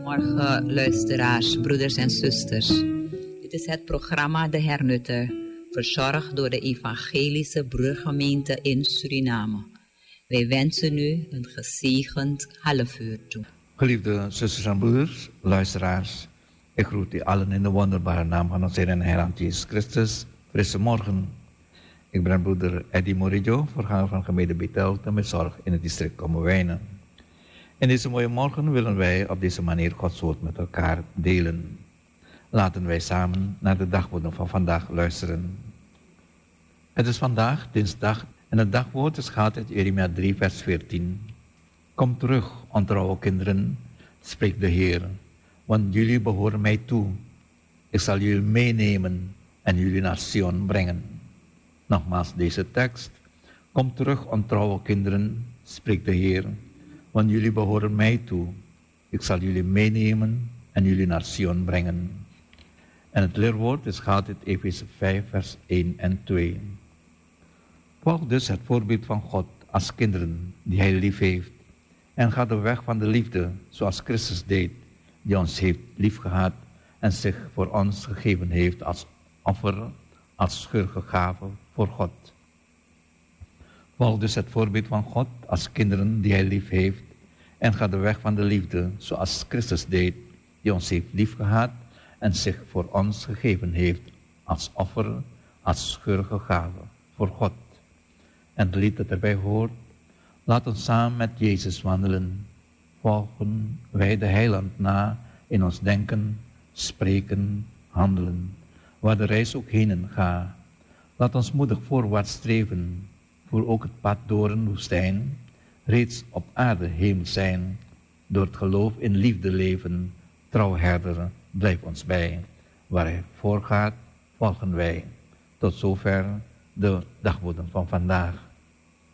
Goedemorgen luisteraars, broeders en zusters. Dit is het programma De Hernutter, verzorgd door de Evangelische Broedergemeente in Suriname. Wij wensen u een gezegend halfuur toe. Geliefde zusters en broeders, luisteraars, ik groet u allen in de wonderbare naam van onze Heer en Heiland Jezus Christus. Frisse morgen. Ik ben broeder Eddie Morillo, voorganger van gemeente Bethel met zorg in het district Kommerwijnen. In deze mooie morgen willen wij op deze manier Gods woord met elkaar delen. Laten wij samen naar de dagwoorden van vandaag luisteren. Het is vandaag dinsdag en het dagwoord is gaat uit Jeremia 3 vers 14. Kom terug, ontrouwe kinderen, spreekt de Heer, want jullie behoren mij toe. Ik zal jullie meenemen en jullie naar Sion brengen. Nogmaals deze tekst. Kom terug, ontrouwe kinderen, spreekt de Heer, want jullie behoren mij toe. Ik zal jullie meenemen en jullie naar Sion brengen. En het leerwoord is gaat uit Efeze 5 vers 1 en 2. Volg dus het voorbeeld van God als kinderen die hij lief heeft. En ga de weg van de liefde, zoals Christus deed, die ons heeft liefgehad en zich voor ons gegeven heeft als offer, als schurige gave voor God. Volg dus het voorbeeld van God als kinderen die hij lief heeft. En ga de weg van de liefde, zoals Christus deed, die ons heeft liefgehad en zich voor ons gegeven heeft als offer, als schurige gave voor God. En het lied dat erbij hoort, laat ons samen met Jezus wandelen. Volgen wij de Heiland na in ons denken, spreken, handelen. Waar de reis ook heen gaat. Laat ons moedig voorwaarts streven, voor ook het pad door een woestijn, reeds op aarde hemel zijn. Door het geloof in liefde leven, trouw herder, blijf ons bij. Waar hij voorgaat, volgen wij. Tot zover de dagwoorden van vandaag.